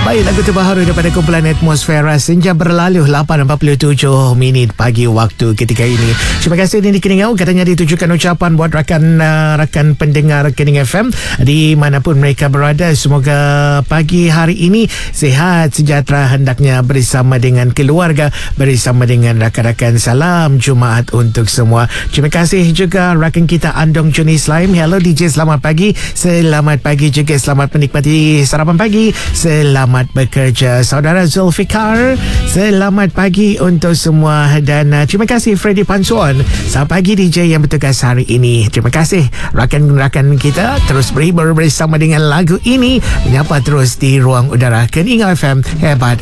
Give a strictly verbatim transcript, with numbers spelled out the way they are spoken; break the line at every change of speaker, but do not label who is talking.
Baik, lagu terbaru daripada kumpulan Atmosfera senja berlalu lapan empat puluh tujuh minit pagi waktu ketika ini. Terima kasih Nini Keningau. Katanya ditujukan ucapan buat rakan uh, rakan pendengar Kening F M di manapun mereka berada. Semoga pagi hari ini sihat sejahtera, hendaknya bersama dengan keluarga, bersama dengan rakan-rakan. Salam Jumaat untuk semua. Terima kasih juga rakan kita Andong Juni Slaim. Hello D J, selamat pagi. Selamat pagi juga, selamat menikmati sarapan pagi. Selamat bekerja saudara Zulfikar. Selamat pagi untuk semua. Dan uh, terima kasih Freddy Pansuan. Selamat pagi D J yang bertugas hari ini. Terima kasih rakan-rakan kita. Terus berhibur bersama dengan lagu ini. Menyapa terus di ruang udara Kening F M. Hebat